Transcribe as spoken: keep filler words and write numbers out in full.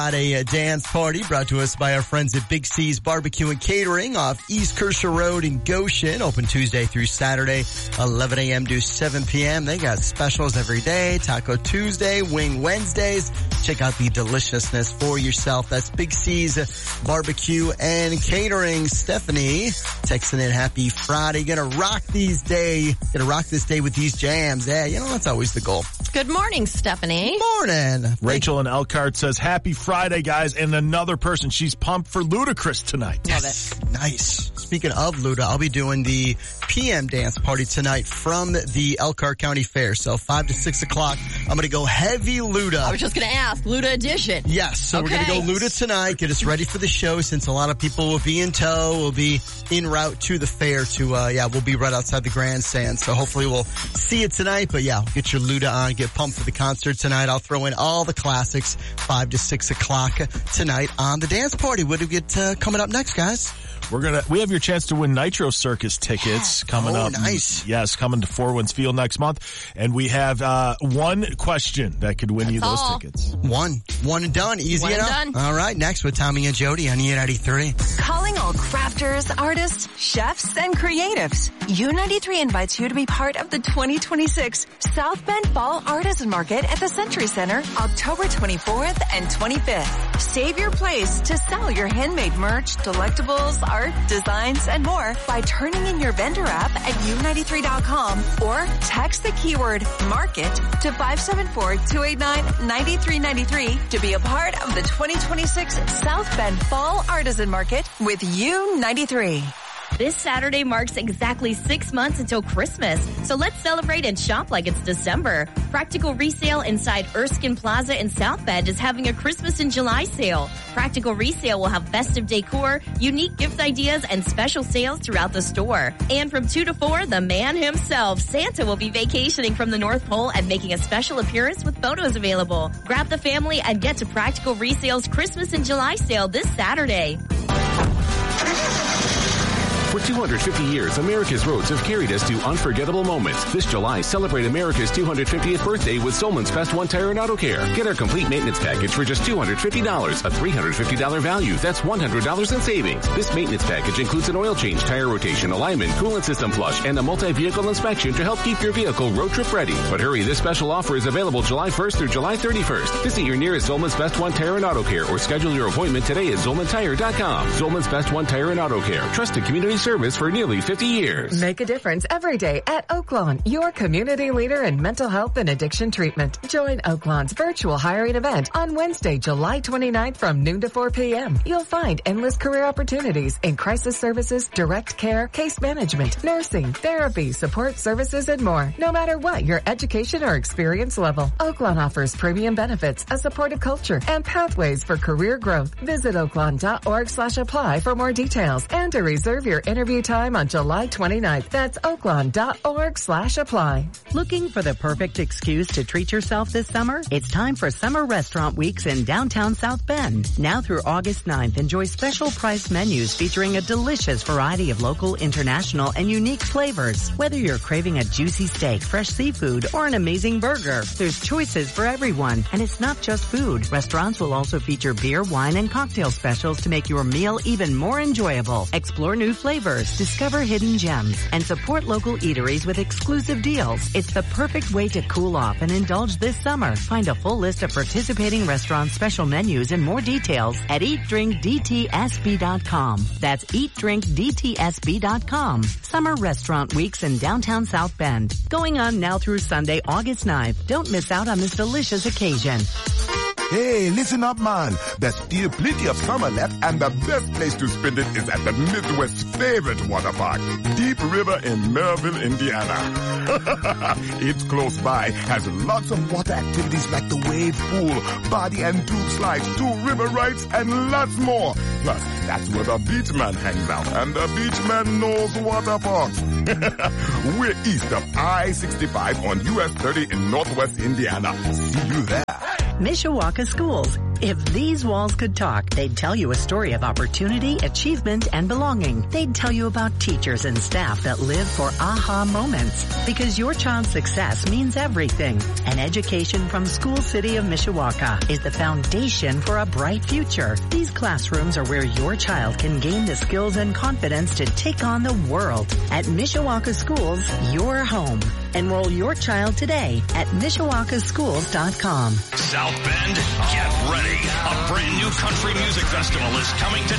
Friday uh, dance party brought to us by our friends at Big C's Barbecue and Catering off East Kershaw Road in Goshen. Open Tuesday through Saturday, eleven a.m. to seven p.m. They got specials every day. Taco Tuesday, Wing Wednesdays. Check out the deliciousness for yourself. That's Big C's Barbecue and Catering. Stephanie texting in happy Friday. Gonna rock these day. Gonna rock this day with these jams. Yeah, you know, that's always the goal. Good morning, Stephanie. Morning. Rachel in Elkhart says, happy Friday, guys. And another person, she's pumped for Ludacris tonight. Love yes. it. Nice. Speaking of Luda, I'll be doing the P M dance party tonight from the Elkhart County Fair. So five to six o'clock, I'm going to go heavy Luda. I was just going to ask, Luda edition. Yes. So okay. we're going to go Luda tonight. Get us ready for the show since a lot of people will be in tow. We'll be en route to the fair to, uh, yeah, we'll be right outside the grandstand. So hopefully we'll see it tonight. But yeah, get your Luda on. Get pumped for the concert tonight. I'll throw in all the classics five to six o'clock tonight on the dance party. What do we get uh, coming up next, guys? We're gonna, we have your chance to win Nitro Circus tickets coming oh, up. Nice. Yes, coming to Four Winds Field next month. And we have, uh, one question that could win That's you those all. tickets. One. One and done. Easy One and enough. done. All right. Next with Tommy and Jody on E ninety-three. Calling all crafters, artists, chefs, and creatives. U ninety-three invites you to be part of the twenty twenty-six South Bend Fall Artisan Market at the Century Center, October twenty-fourth and twenty-fifth. Save your place to sell your handmade merch, delectables, art, designs, and more by turning in your vendor app at U ninety-three dot com or text the keyword market to five seven four, two eight nine, nine three nine three to be a part of the twenty twenty-six South Bend Fall Artisan Market with U ninety-three. This Saturday marks exactly six months until Christmas, so let's celebrate and shop like it's December. Practical Resale inside Erskine Plaza in South Bend is having a Christmas in July sale. Practical Resale will have festive decor, unique gift ideas, and special sales throughout the store. And from two to four, the man himself, Santa, will be vacationing from the North Pole and making a special appearance with photos available. Grab the family and get to Practical Resale's Christmas in July sale this Saturday. For two hundred fifty years, America's roads have carried us to unforgettable moments. This July, celebrate America's two hundred fiftieth birthday with Solman's Best One Tire and Auto Care. Get our complete maintenance package for just two hundred fifty dollars, a three hundred fifty dollars value. That's one hundred dollars in savings. This maintenance package includes an oil change, tire rotation, alignment, coolant system flush, and a multi-vehicle inspection to help keep your vehicle road trip ready. But hurry, this special offer is available July first through July thirty-first. Visit your nearest Solman's Best One Tire and Auto Care or schedule your appointment today at Zolman Tire dot com. Zolman's Best One Tire and Auto Care. Trusted community service for nearly fifty years. Make a difference every day at Oaklawn, your community leader in mental health and addiction treatment. Join Oaklawn's virtual hiring event on Wednesday, July twenty-ninth from noon to four p.m. You'll find endless career opportunities in crisis services, direct care, case management, nursing, therapy, support services, and more. No matter what your education or experience level, Oaklawn offers premium benefits, a supportive culture, and pathways for career growth. Visit oaklawn.org slash apply for more details and to reserve your interview time on July twenty-ninth. That's oaklawn.org slash apply. Looking for the perfect excuse to treat yourself this summer? It's time for Summer Restaurant Weeks in downtown South Bend. Now through August ninth, enjoy special priced menus featuring a delicious variety of local, international, and unique flavors. Whether you're craving a juicy steak, fresh seafood, or an amazing burger, there's choices for everyone. And it's not just food. Restaurants will also feature beer, wine, and cocktail specials to make your meal even more enjoyable. Explore new flavors, discover hidden gems, and support local eateries with exclusive deals. It's the perfect way to cool off and indulge this summer. Find a full list of participating restaurant special menus and more details at eat drink d t s b dot com. That's eat drink d t s b dot com. Summer Restaurant Weeks in downtown South Bend. Going on now through Sunday, August ninth. Don't miss out on this delicious occasion. Hey, listen up, man. There's still plenty of summer left, and the best place to spend it is at the Midwest's favorite water park, Deep River in Merrillville, Indiana. It's close by, has lots of water activities like the wave pool, body and tube slides, two river rides, and lots more. Plus, that's where the beach man hangs out, and the beach man knows water parks. We're east of I sixty-five on U S thirty in Northwest Indiana. See you there. Mishawaka Schools. If these walls could talk, they'd tell you a story of opportunity, achievement, and belonging. They'd tell you about teachers and staff that live for aha moments. Because your child's success means everything. And education from School City of Mishawaka is the foundation for a bright future. These classrooms are where your child can gain the skills and confidence to take on the world. At Mishawaka Schools, your home. Enroll your child today at mishawaka schools dot com. South Bend, get ready. A brand new country music festival is coming to